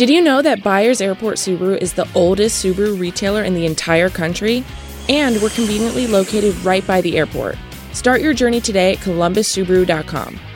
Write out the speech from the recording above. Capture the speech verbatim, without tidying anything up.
Did you know that Byers Airport Subaru is the oldest Subaru retailer in the entire country? And we're conveniently located right by the airport. Start your journey today at columbus subaru dot com.